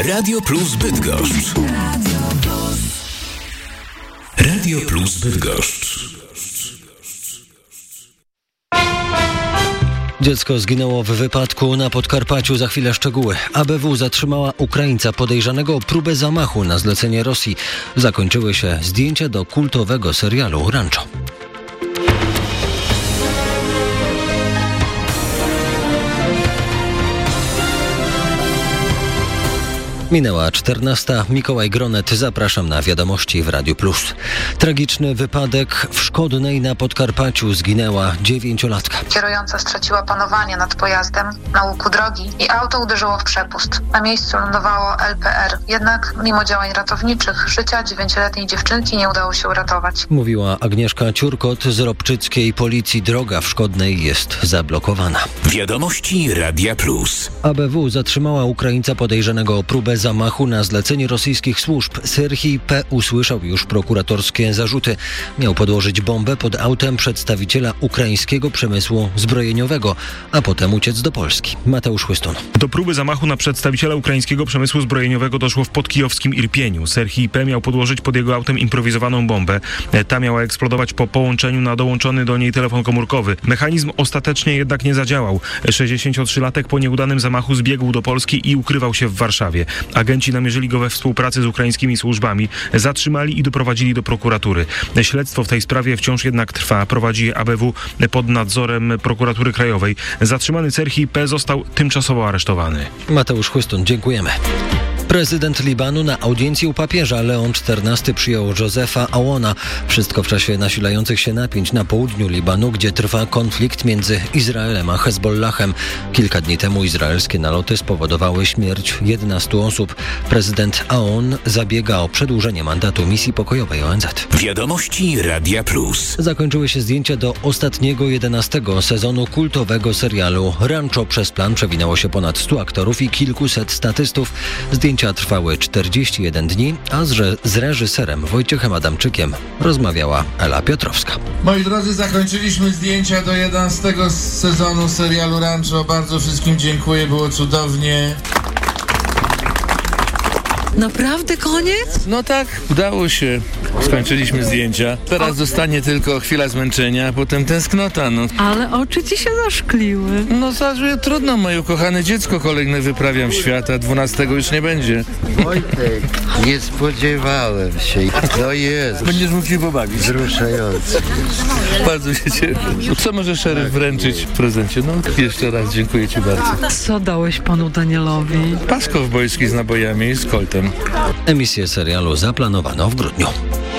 Radio Plus Bydgoszcz. Radio Plus Bydgoszcz. Dziecko zginęło w wypadku na Podkarpaciu. Za chwilę szczegóły. ABW zatrzymała Ukraińca podejrzanego o próbę zamachu na zlecenie Rosji. Zakończyły się zdjęcia do kultowego serialu Rancho. Minęła 14. Mikołaj Gronet. Zapraszam na wiadomości w Radiu Plus. Tragiczny wypadek w Szkodnej na Podkarpaciu. Zginęła 9-latka. Kierująca straciła panowanie nad pojazdem na łuku drogi i auto uderzyło w przepust. Na miejscu lądowało LPR. Jednak mimo działań ratowniczych życia 9-letniej dziewczynki nie udało się uratować. Mówiła Agnieszka Ciurkot z Ropczyckiej Policji. Droga w Szkodnej jest zablokowana. Wiadomości Radia Plus. ABW zatrzymała Ukraińca podejrzanego o próbę zamachu na zlecenie rosyjskich służb. Serhii P. usłyszał już prokuratorskie zarzuty. Miał podłożyć bombę pod autem przedstawiciela ukraińskiego przemysłu zbrojeniowego, a potem uciec do Polski. Mateusz Chłystun. Do próby zamachu na przedstawiciela ukraińskiego przemysłu zbrojeniowego doszło w podkijowskim Irpieniu. Serhii P. miał podłożyć pod jego autem improwizowaną bombę. Ta miała eksplodować po połączeniu na dołączony do niej telefon komórkowy. Mechanizm ostatecznie jednak nie zadziałał. 63-latek po nieudanym zamachu zbiegł do Polski i ukrywał się w Warszawie. Agenci namierzyli go we współpracy z ukraińskimi służbami, zatrzymali i doprowadzili do prokuratury. Śledztwo w tej sprawie wciąż jednak trwa. Prowadzi je ABW pod nadzorem prokuratury krajowej. Zatrzymany Serhii P. został tymczasowo aresztowany. Mateusz Chłystun, dziękujemy. Prezydent Libanu na audiencji u papieża. Leon XIV przyjął Josefa Aouna. Wszystko w czasie nasilających się napięć na południu Libanu, gdzie trwa konflikt między Izraelem a Hezbollahem. Kilka dni temu izraelskie naloty spowodowały śmierć 11 osób. Prezydent Aoun zabiega o przedłużenie mandatu misji pokojowej ONZ. Wiadomości Radia Plus. Zakończyły się zdjęcia do ostatniego 11 sezonu kultowego serialu Rancho. Przez plan przewinęło się ponad 100 aktorów i kilkuset statystów. Zdjęcia trwały 41 dni, a z reżyserem Wojciechem Adamczykiem rozmawiała Ela Piotrowska. Moi drodzy, zakończyliśmy zdjęcia do 11 sezonu serialu Rancho. Bardzo wszystkim dziękuję, było cudownie. Naprawdę koniec? No tak, udało się. Skończyliśmy zdjęcia. Teraz zostanie tylko chwila zmęczenia, a potem tęsknota, no. Ale oczy ci się zaszkliły. No zaraz, trudno, moje ukochane dziecko kolejne wyprawiam w świat, a 12 już nie będzie. Wojtek, nie spodziewałem się. No jest. Będziesz mógł się pobawić. Wzruszający. Bardzo się cieszę. Co może szeryf wręczyć w prezencie? No, jeszcze raz dziękuję ci bardzo. Co dałeś panu Danielowi? Pas kowbojski z nabojami i z koltem. Emisję serialu zaplanowano w grudniu.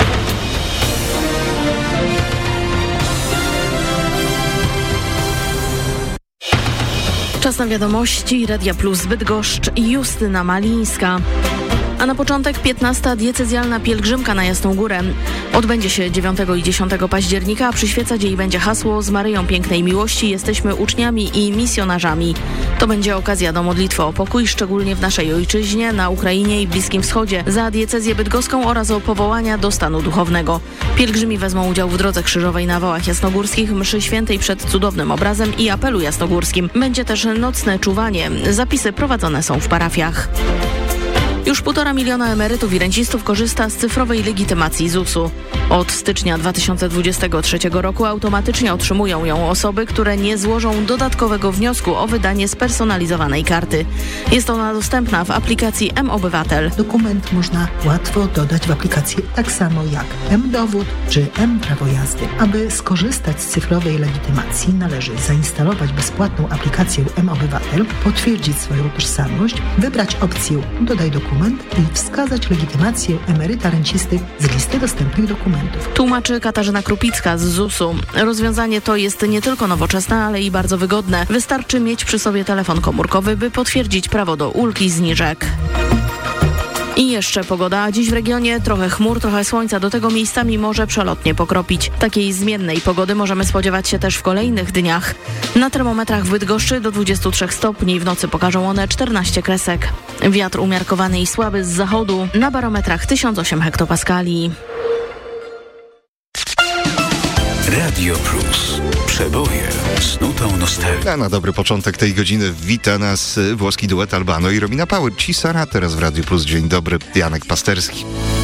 Czas na wiadomości Radia Plus Bydgoszcz i Justyna Malińska. A na początek 15. diecezjalna pielgrzymka na Jasną Górę. Odbędzie się 9 i 10 października, a przyświecać jej będzie hasło Z Maryją Pięknej Miłości jesteśmy uczniami i misjonarzami. To będzie okazja do modlitwy o pokój, szczególnie w naszej ojczyźnie, na Ukrainie i Bliskim Wschodzie, za diecezję bydgoską oraz o powołania do stanu duchownego. Pielgrzymi wezmą udział w Drodze Krzyżowej na Wałach Jasnogórskich, mszy świętej przed cudownym obrazem i apelu jasnogórskim. Będzie też nocne czuwanie. Zapisy prowadzone są w parafiach. Już 1,5 miliona emerytów i rencistów korzysta z cyfrowej legitymacji ZUS-u. Od stycznia 2023 roku automatycznie otrzymują ją osoby, które nie złożą dodatkowego wniosku o wydanie spersonalizowanej karty. Jest ona dostępna w aplikacji M-Obywatel. Dokument można łatwo dodać w aplikacji tak samo jak M-Dowód czy M-Prawo jazdy. Aby skorzystać z cyfrowej legitymacji należy zainstalować bezpłatną aplikację M-Obywatel, potwierdzić swoją tożsamość, wybrać opcję Dodaj dokument i wskazać legitymację emeryta rencisty z listy dostępnych dokumentów. Tłumaczy Katarzyna Krupicka z ZUS-u. Rozwiązanie to jest nie tylko nowoczesne, ale i bardzo wygodne. Wystarczy mieć przy sobie telefon komórkowy, by potwierdzić prawo do ulg i zniżek. I jeszcze pogoda. Dziś w regionie trochę chmur, trochę słońca, do tego miejscami może przelotnie pokropić. Takiej zmiennej pogody możemy spodziewać się też w kolejnych dniach. Na termometrach w Bydgoszczy do 23 stopni, w nocy pokażą one 14 kresek. Wiatr umiarkowany i słaby z zachodu, na barometrach 1008 hektopaskali. Radio Plus. Przeboje z nutą nostalgii. A na dobry początek tej godziny wita nas włoski duet Albano i Romina Power. Ci Sara teraz w Radio Plus. Dzień dobry, Janek Pasterski.